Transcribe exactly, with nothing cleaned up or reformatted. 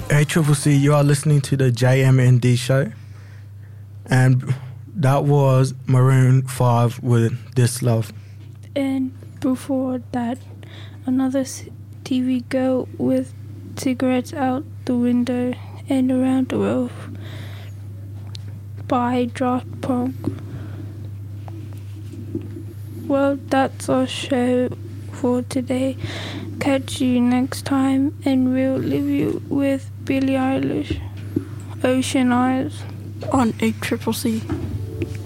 Hey, Triple C, you are listening to the J M N D show. And that was Maroon five with This Love. And before that, another T V girl with cigarettes out the window and around the roof by Daft Punk. Well, that's our show for today. Catch you next time, and we'll leave you with Billie Eilish, Ocean Eyes. On A Triple C.